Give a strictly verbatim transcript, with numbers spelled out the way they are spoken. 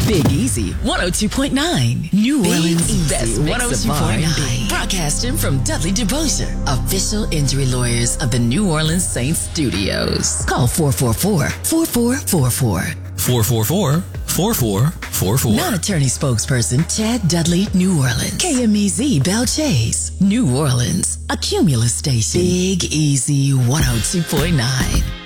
Big Easy one oh two point nine. New Big Orleans' Easy best one oh two point nine. Broadcasting from Dudley DeBosier, official injury lawyers of the New Orleans Saints studios. Call four four four, four four four four. four four four, four four four four. Non-attorney spokesperson Chad Dudley, New Orleans. K M E Z Bell Chase, New Orleans. A Cumulus station. Big Easy one oh two point nine.